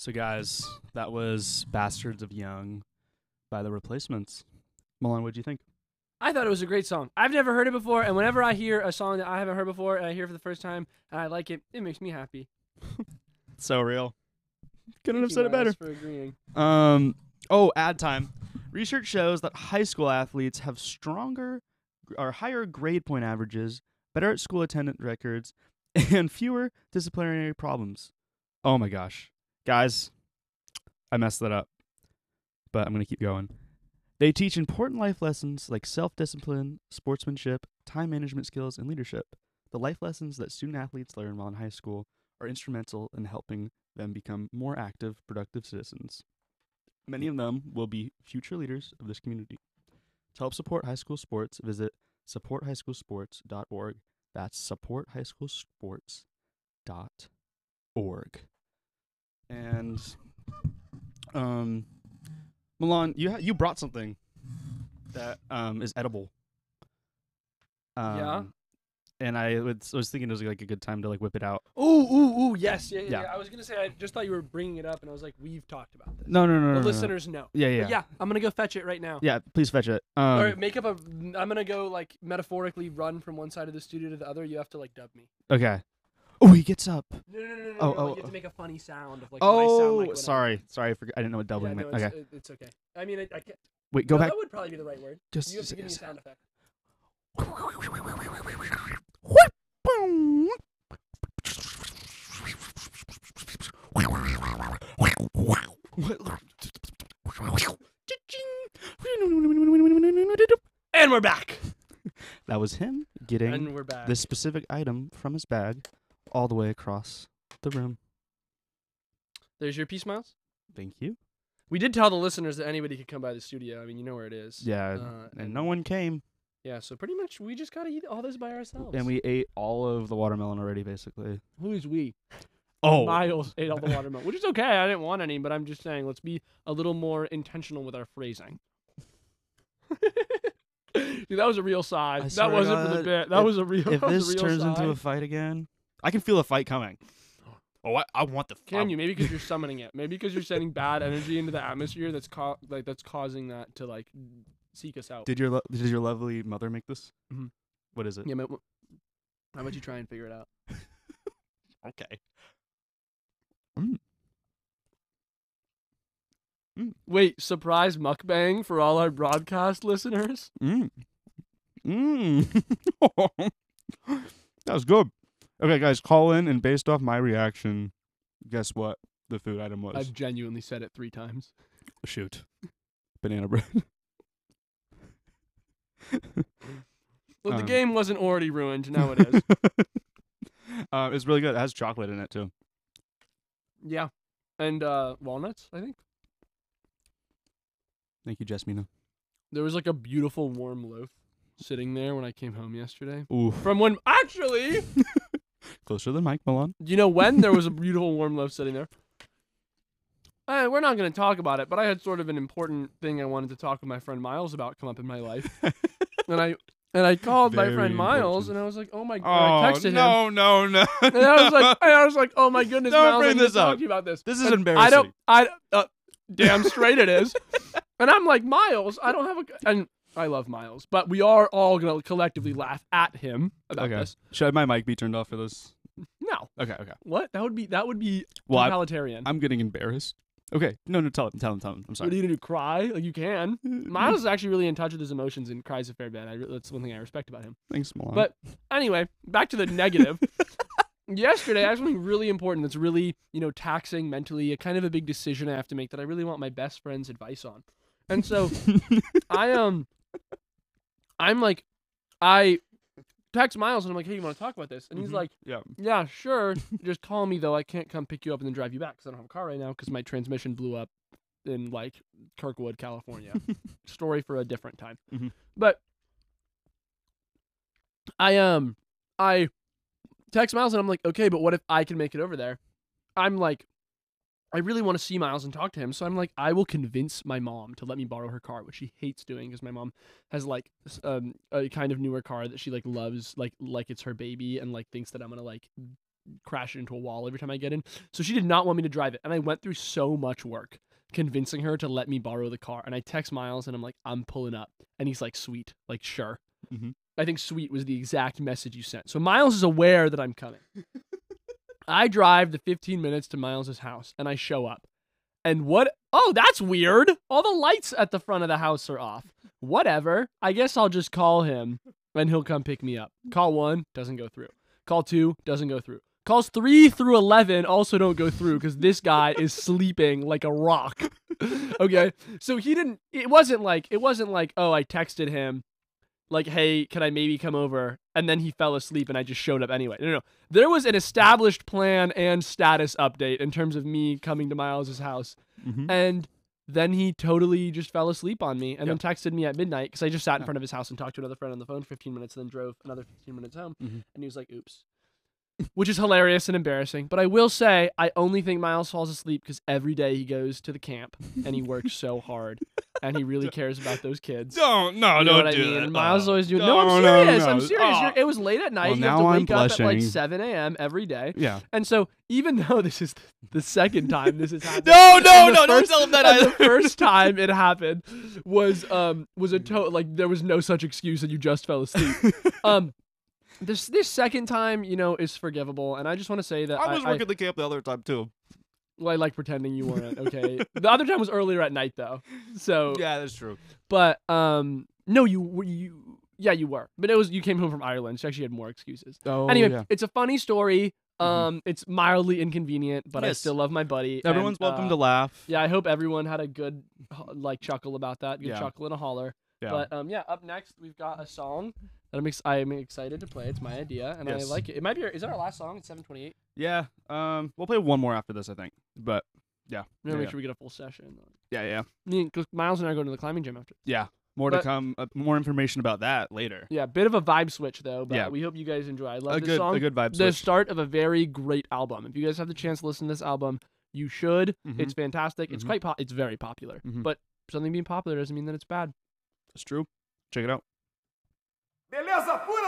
So, guys, that was Bastards of Young by The Replacements. Milan, what'd you think? I thought it was a great song. I've never heard it before, and whenever I hear a song that I haven't heard before and I hear it for the first time and I like it, it makes me happy. So real. Couldn't Thank have you, said it Miles, better. for agreeing. Ad time. Research shows that high school athletes have stronger or higher grade point averages, better at school attendance records, and fewer disciplinary problems. Oh my gosh. Guys, I messed that up. But I'm going to keep going. They teach important life lessons like self-discipline, sportsmanship, time management skills, and leadership. The life lessons that student athletes learn while in high school are instrumental in helping them become more active, productive citizens. Many of them will be future leaders of this community. To help support high school sports, visit supporthighschoolsports.org. That's supporthighschoolsports.org. And Milan, you brought something that is edible. Yeah? And I was thinking it was like a good time to like whip it out. Ooh, yes. Yeah. Yeah. I was going to say, I just thought you were bringing it up, and I was like, we've talked about this. No. The no. listeners know. Yeah. But yeah, I'm going to go fetch it right now. Yeah, please fetch it. Or I'm going to go, like, metaphorically run from one side of the studio to the other. You have to, like, dub me. Okay. Oh, he gets up. No. Oh, like, oh, you have to make a funny sound of, like, what I sound Oh, like when sorry. I forgot. I didn't know what I doubling yeah, no, meant. Okay. It's okay. I mean, I can't. Wait, go no, back. That would probably be the right word. Just You have to give me a sound effect. And we're back. That was him getting And we're back. this specific item from his bag all the way across the room. There's your piece, Miles. Thank you. We did tell the listeners that anybody could come by the studio. I mean, you know where it is. Yeah, and no one came. Yeah, so pretty much we just gotta eat all this by ourselves. And we ate all of the watermelon already, basically. Who's we? Oh, Miles ate all the watermelon, which is okay. I didn't want any, but I'm just saying, let's be a little more intentional with our phrasing. Dude, that was a real sigh. I That swear to wasn't for the God, bit. That was a real. if that was this a real turns into sigh. a fight again, I can feel a fight coming. Oh, I want the fight. Can you? Maybe because you're summoning it. Maybe because you're sending bad energy into the atmosphere. That's that's causing that to like seek us out. Did your lovely mother make this? Mhm. What is it? Yeah, how about you try and figure it out? Okay. Wait, surprise mukbang for all our broadcast listeners? That was good. Okay, guys, call in, and based off my reaction, guess what the food item was? I've genuinely said it 3 times. Shoot. Banana bread. Well, the game wasn't already ruined. Now it is. It's really good. It has chocolate in it, too. Yeah. And walnuts, I think. Thank you, Jasmina. There was like a beautiful warm loaf sitting there when I came home yesterday. Ooh. From when, actually, Closer to the mic, Milan. you know when there was a beautiful warm loaf sitting there? We're not going to talk about it, but I had sort of an important thing I wanted to talk with my friend Miles about come up in my life. And I called my Very friend Miles, important. and I was like, "Oh my god!" I texted him, no. and I was like, "Oh my goodness, Don't Miles, bring I need this to talk up. to you about this." This is And embarrassing. Damn straight it is. And I'm like, Miles, I don't have a, and I love Miles, but we are all gonna collectively laugh at him about Okay. this. Should my mic be turned off for this? No, Okay. what? That would be Well, totalitarian. I'm getting embarrassed. Okay. No, tell him. I'm What are sorry. you gonna do? Cry? Like you can. Miles is actually really in touch with his emotions and cries a fair bit. That's one thing I respect about him. Thanks, Milan. But anyway, back to the negative. Yesterday, I had something really important that's really, taxing mentally, a kind of a big decision I have to make that I really want my best friend's advice on. And so I text Miles and I'm like, "Hey, you want to talk about this?" And he's Mhm. like, yeah. "Yeah, sure. Just call me though. I can't come pick you up and then drive you back because I don't have a car right now because my transmission blew up in like Kirkwood, California." Story for a different time. Mhm. But I text Miles and I'm like, "Okay, but what if I can make it over there?" I'm like, I really want to see Miles and talk to him, so I'm like, I will convince my mom to let me borrow her car, which she hates doing because my mom has like a kind of newer car that she like loves, like it's her baby, and like thinks that I'm gonna like crash into a wall every time I get in. So she did not want me to drive it. And I went through so much work convincing her to let me borrow the car. And I text Miles and I'm like, I'm pulling up. And he's like, sweet. Like, sure. Mm-hmm. I think sweet was the exact message you sent. So Miles is aware that I'm coming. I drive the 15 minutes to Miles's house and I show up. And what? Oh, that's weird. All the lights at the front of the house are off. Whatever. I guess I'll just call him and he'll come pick me up. Call 1, doesn't go through. Call 2, doesn't go through. Calls 3 through 11 also don't go through because this guy is sleeping like a rock. Okay? So it wasn't like, oh, I texted him like, hey, can I maybe come over? And then he fell asleep and I just showed up anyway. No. There was an established plan and status update in terms of me coming to Miles's house. Mm-hmm. And then he totally just fell asleep on me and then texted me at midnight because I just sat in front of his house and talked to another friend on the phone for 15 minutes and then drove another 15 minutes home. Mm-hmm. And he was like, oops. Which is hilarious and embarrassing. But I will say, I only think Miles falls asleep because every day he goes to the camp and he works so hard and he really cares about those kids. You know what don't I do mean? that. And Miles is always doing. No, I'm no, serious. no. I'm serious. It was late at night. Well, You have to now I'm wake up at like blushing. 7 a.m. every day. Yeah. And so even though this is the second time this has happened, No, and the don't first- tell him that and either. the first time it happened was like there was no such excuse that you just fell asleep. This second time, is forgivable, and I just want to say that I was working the camp the other time too. I like pretending you weren't. Okay, the other time was earlier at night though. So Yeah, that's true. but no, you were. But you came home from Ireland. So you actually had more excuses. Oh, Anyway, yeah. it's a funny story. It's mildly inconvenient, but I Yes. still love my buddy. Everyone's and, welcome to laugh. Yeah, I hope everyone had a good chuckle about that. Good Yeah. chuckle and a holler. Yeah. But up next we've got a song that I'm excited to play. It's my idea, and I Yes. like it. It might be. Is that our last song? It's 7:28. Yeah. We'll play one more after this, I think. But yeah. We're gonna yeah, make sure we get a full session. yeah. Because Miles and I are going to the climbing gym after. Yeah. More to But- come. More information about that later. Yeah, bit of a vibe switch though. But Yeah. we hope you guys enjoy. I love A this good song. vibe The switch. start of a very great album. If you guys have the chance to listen to this album, you should. Mhm. It's fantastic. It's Mhm. it's very popular. Mhm. But something being popular doesn't mean that it's bad. It's true. Check it out. Beleza pura!